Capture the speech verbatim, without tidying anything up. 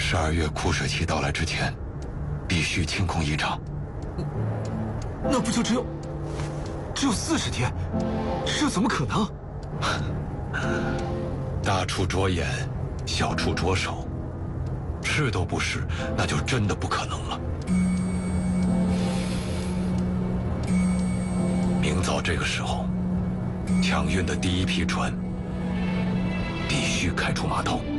十二月枯水期到来之前，必须清空一场。 那不就只有只有四十天？这怎么可能？ 大处着眼，小处着手，是都不是，那就真的不可能了。明早这个时候，抢运的第一批船必须开出码头。